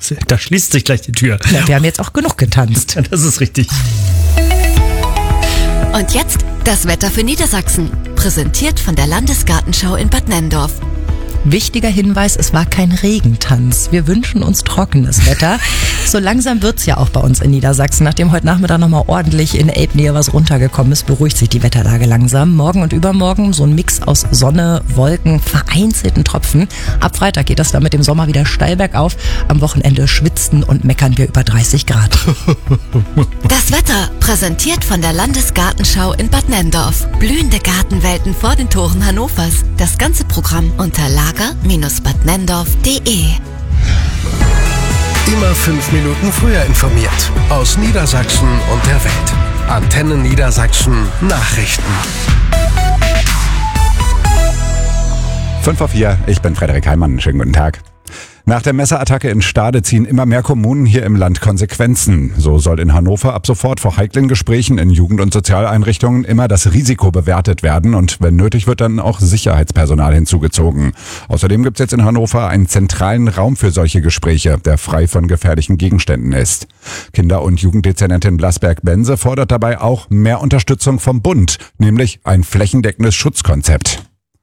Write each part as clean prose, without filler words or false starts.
Da schließt sich gleich die Tür. Ja, wir haben jetzt auch genug getanzt. Das ist richtig. Und jetzt das Wetter für Niedersachsen. Präsentiert von der Landesgartenschau in Bad Nenndorf. Wichtiger Hinweis, es war kein Regentanz. Wir wünschen uns trockenes Wetter. So langsam wird's ja auch bei uns in Niedersachsen. Nachdem heute Nachmittag nochmal ordentlich in Elbnähe was runtergekommen ist, beruhigt sich die Wetterlage langsam. Morgen und übermorgen so ein Mix aus Sonne, Wolken, vereinzelten Tropfen. Ab Freitag geht das dann mit dem Sommer wieder steil bergauf. Am Wochenende schwitzen und meckern wir über 30 Grad. Das Wetter, präsentiert von der Landesgartenschau in Bad Nenndorf. Blühende Gartenwelten vor den Toren Hannovers. Das ganze Programm unter lager-badnendorf.de. Immer 5 Minuten früher informiert. Aus Niedersachsen und der Welt. Antenne Niedersachsen Nachrichten. 5:04, ich bin Frederik Heimann. Schönen guten Tag. Nach der Messerattacke in Stade ziehen immer mehr Kommunen hier im Land Konsequenzen. So soll in Hannover ab sofort vor heiklen Gesprächen in Jugend- und Sozialeinrichtungen immer das Risiko bewertet werden und wenn nötig wird dann auch Sicherheitspersonal hinzugezogen. Außerdem gibt es jetzt in Hannover einen zentralen Raum für solche Gespräche, der frei von gefährlichen Gegenständen ist. Kinder- und Jugenddezernentin Blasberg-Bense fordert dabei auch mehr Unterstützung vom Bund, nämlich ein flächendeckendes Schutzkonzept.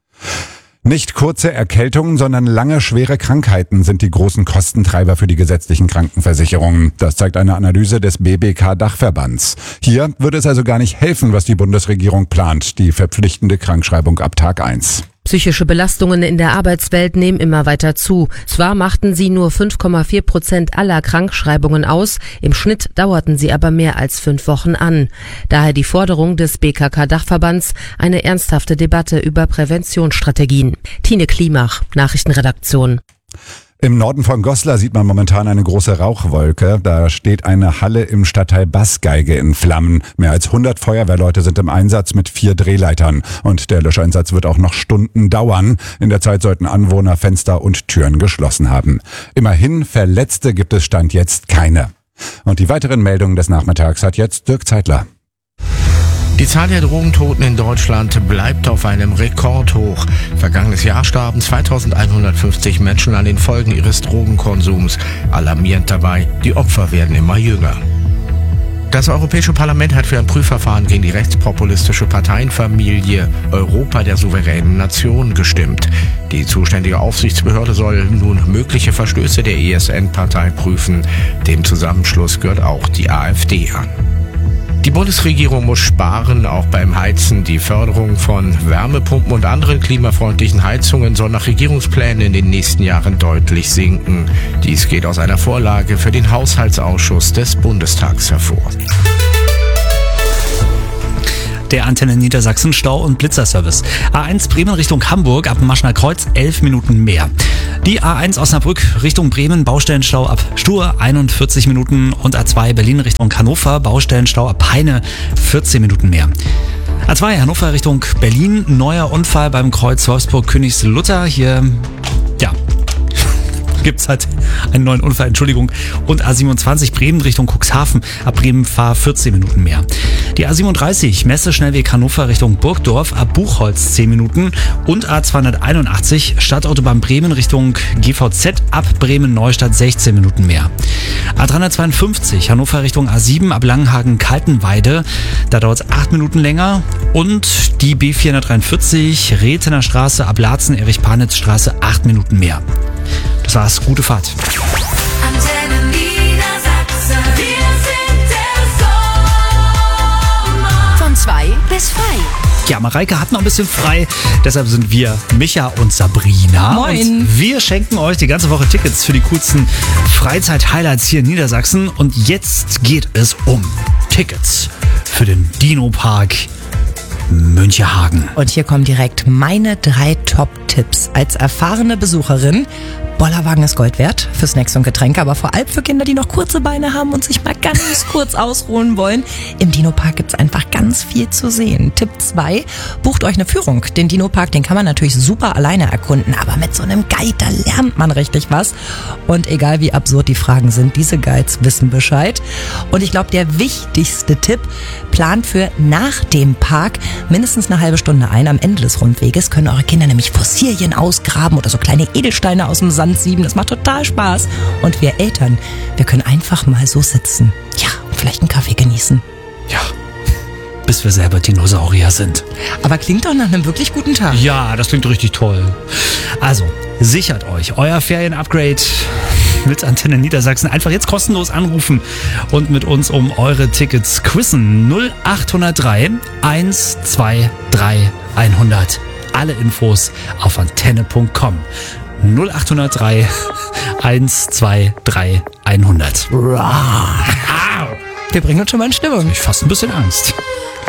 Nicht kurze Erkältungen, sondern lange schwere Krankheiten sind die großen Kostentreiber für die gesetzlichen Krankenversicherungen. Das zeigt eine Analyse des BBK-Dachverbands. Hier würde es also gar nicht helfen, was die Bundesregierung plant, die verpflichtende Krankschreibung ab Tag 1. Psychische Belastungen in der Arbeitswelt nehmen immer weiter zu. Zwar machten sie nur 5,4% aller Krankschreibungen aus, im Schnitt dauerten sie aber mehr als 5 Wochen an. Daher die Forderung des BKK-Dachverbands, eine ernsthafte Debatte über Präventionsstrategien. Tine Klimach, Nachrichtenredaktion. Im Norden von Goslar sieht man momentan eine große Rauchwolke. Da steht eine Halle im Stadtteil Baßgeige in Flammen. Mehr als 100 Feuerwehrleute sind im Einsatz mit 4 Drehleitern. Und der Löscheinsatz wird auch noch Stunden dauern. In der Zeit sollten Anwohner Fenster und Türen geschlossen haben. Immerhin Verletzte gibt es Stand jetzt keine. Und die weiteren Meldungen des Nachmittags hat jetzt Dirk Zeitler. Die Zahl der Drogentoten in Deutschland bleibt auf einem Rekordhoch. Vergangenes Jahr starben 2150 Menschen an den Folgen ihres Drogenkonsums. Alarmierend dabei, die Opfer werden immer jünger. Das Europäische Parlament hat für ein Prüfverfahren gegen die rechtspopulistische Parteienfamilie Europa der souveränen Nation gestimmt. Die zuständige Aufsichtsbehörde soll nun mögliche Verstöße der ESN-Partei prüfen. Dem Zusammenschluss gehört auch die AfD an. Die Bundesregierung muss sparen, auch beim Heizen. Die Förderung von Wärmepumpen und anderen klimafreundlichen Heizungen soll nach Regierungsplänen in den nächsten Jahren deutlich sinken. Dies geht aus einer Vorlage für den Haushaltsausschuss des Bundestags hervor. Der Antenne Niedersachsen Stau- und Blitzerservice. A1 Bremen Richtung Hamburg ab Maschner Kreuz 11 Minuten mehr. Die A1 Osnabrück Richtung Bremen Baustellenstau ab Stur 41 Minuten und A2 Berlin Richtung Hannover Baustellenstau ab Peine 14 Minuten mehr. A2 Hannover Richtung Berlin, neuer Unfall beim Kreuz Wolfsburg-Königslutter. Hier, gibt's halt einen neuen Unfall, Entschuldigung. Und A27 Bremen Richtung Cuxhaven, ab Bremen fahr 14 Minuten mehr. Die A37 Messe-Schnellweg Hannover Richtung Burgdorf, ab Buchholz 10 Minuten. Und A281 Stadtautobahn Bremen Richtung GVZ, ab Bremen-Neustadt 16 Minuten mehr. A352 Hannover Richtung A7, ab Langenhagen-Kaltenweide, da dauert es 8 Minuten länger. Und die B443 Rethener Straße, ab Laatzen-Erich-Panitz-Straße 8 Minuten mehr. Das war's, gute Fahrt. Antenne Niedersachsen, wir sind der Sommer. Von 2 bis frei. Ja, Mareike hat noch ein bisschen frei, deshalb sind wir Micha und Sabrina. Moin. Und wir schenken euch die ganze Woche Tickets für die coolsten Freizeit-Highlights hier in Niedersachsen. Und jetzt geht es um Tickets für den Dino-Park Münchehagen. Und hier kommen direkt meine 3 Top-Tipps. Als erfahrene Besucherin, Bollerwagen ist Gold wert für Snacks und Getränke, aber vor allem für Kinder, die noch kurze Beine haben und sich mal ganz kurz ausruhen wollen. Im Dino-Park gibt's einfach ganz viel zu sehen. Tipp 2, bucht euch eine Führung. Den Dino-Park, den kann man natürlich super alleine erkunden, aber mit so einem Guide, da lernt man richtig was. Und egal wie absurd die Fragen sind, diese Guides wissen Bescheid. Und ich glaube, der wichtigste Tipp, plant für nach dem Park mindestens eine halbe Stunde ein. Am Ende des Rundweges können eure Kinder nämlich Fossilien ausgraben oder so kleine Edelsteine aus dem Sand Land 7. Das macht total Spaß. Und wir Eltern, wir können einfach mal so sitzen. Ja, und vielleicht einen Kaffee genießen. Ja, bis wir selber Dinosaurier sind. Aber klingt doch nach einem wirklich guten Tag. Ja, das klingt richtig toll. Also, sichert euch euer Ferien-Upgrade mit Antenne Niedersachsen. Einfach jetzt kostenlos anrufen und mit uns um eure Tickets quizzen. 0803 123 100. Alle Infos auf antenne.com. 0803 123 100. Wir bringen uns schon mal in Stimmung. Ich fast ein bisschen Angst.